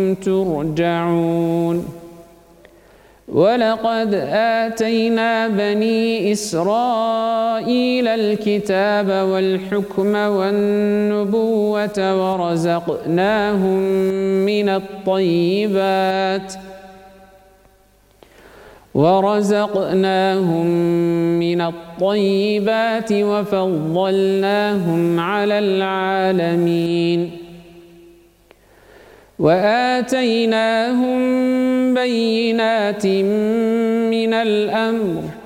ترجعون ولقد آتينا بني إسرائيل الكتاب والحكم والنبوة ورزقناهم من الطيبات وفضلناهم على العالمين وآتيناهم بينات من الأمر